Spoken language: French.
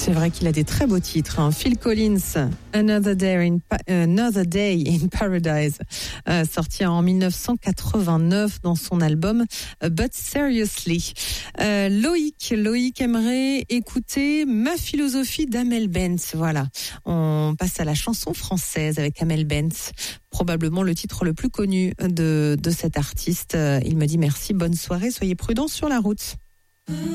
C'est vrai qu'il a des très beaux titres. Phil Collins, Another Day in Paradise, sorti en 1989 dans son album But Seriously. Loïc aimerait écouter Ma philosophie d'Amel Bent. Voilà, on passe à la chanson française avec Amel Bent, probablement le titre le plus connu de cet artiste. Il me dit merci, bonne soirée, soyez prudents sur la route.